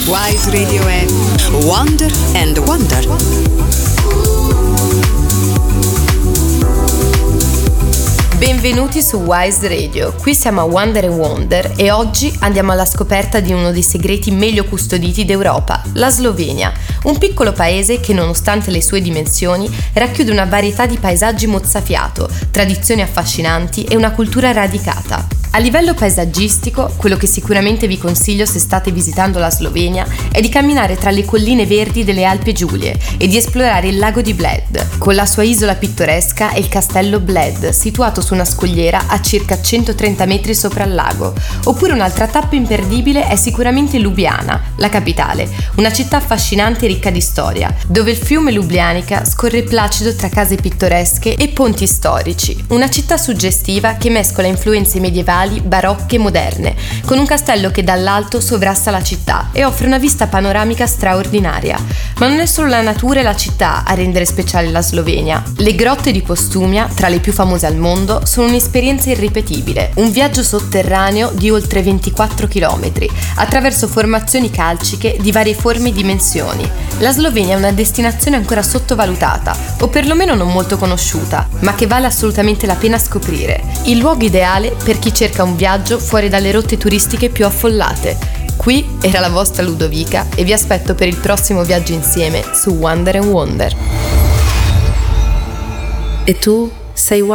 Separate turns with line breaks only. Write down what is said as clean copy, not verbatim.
Wise Radio è Wonder and Wonder.
Benvenuti su Wise Radio, qui siamo a Wonder and Wonder e oggi andiamo alla scoperta di uno dei segreti meglio custoditi d'Europa, la Slovenia, un piccolo paese che nonostante le sue dimensioni racchiude una varietà di paesaggi mozzafiato, tradizioni affascinanti e una cultura radicata. A livello paesaggistico, quello che sicuramente vi consiglio se state visitando la Slovenia è di camminare tra le colline verdi delle Alpi Giulie e di esplorare il lago di Bled, con la sua isola pittoresca e il castello Bled, situato su una scogliera a circa 130 metri sopra il lago. Oppure un'altra tappa imperdibile è sicuramente Lubiana, la capitale, una città affascinante e ricca di storia, dove il fiume Lubljanica scorre placido tra case pittoresche e ponti storici. Una città suggestiva che mescola influenze medievali, barocche e moderne, con un castello che dall'alto sovrasta la città e offre una vista panoramica straordinaria. Ma non è solo la natura e la città a rendere speciale la Slovenia. Le grotte di Postumia, tra le più famose al mondo, sono un'esperienza irripetibile, un viaggio sotterraneo di oltre 24 km, attraverso formazioni calciche di varie forme e dimensioni. La Slovenia è una destinazione ancora sottovalutata, o perlomeno non molto conosciuta, ma che vale assolutamente la pena scoprire. Il luogo ideale per chi cerca un viaggio fuori dalle rotte turistiche più affollate. Qui era la vostra Ludovica e vi aspetto per il prossimo viaggio insieme su Wonder and Wonder. E tu sei